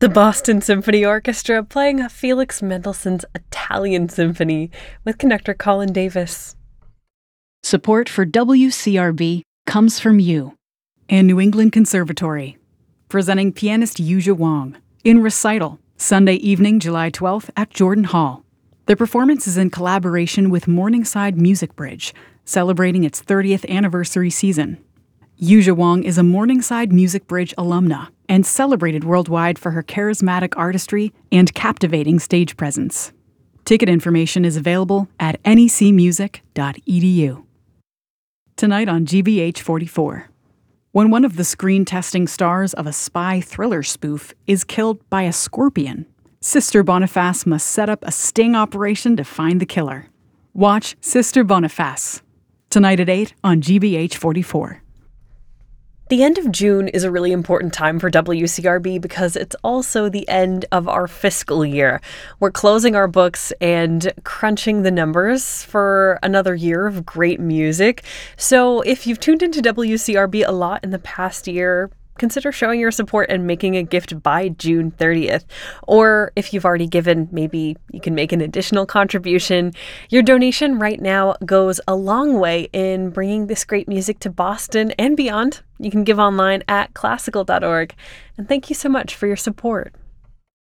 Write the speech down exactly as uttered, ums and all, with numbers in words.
The Boston Symphony Orchestra playing Felix Mendelssohn's Italian Symphony with conductor Colin Davis. Support for W C R B comes from you and New England Conservatory, presenting pianist Yuzha Wang in Recital, Sunday evening, July twelfth at Jordan Hall. Their performance is in collaboration with Morningside Music Bridge, celebrating its thirtieth anniversary season. Yuzha Wang is a Morningside Music Bridge alumna and celebrated worldwide for her charismatic artistry and captivating stage presence. Ticket information is available at N E C music dot E D U. Tonight on G B H forty-four. When one of the screen testing stars of a spy thriller spoof is killed by a scorpion, Sister Boniface must set up a sting operation to find the killer. Watch Sister Boniface tonight at eight on G B H forty-four. The end of June is a really important time for W C R B because it's also the end of our fiscal year. We're closing our books and crunching the numbers for another year of great music. So if you've tuned into W C R B a lot in the past year, consider showing your support and making a gift by June thirtieth. Or if you've already given, maybe you can make an additional contribution. Your donation right now goes a long way in bringing this great music to Boston and beyond. You can give online at classical dot org. And thank you so much for your support.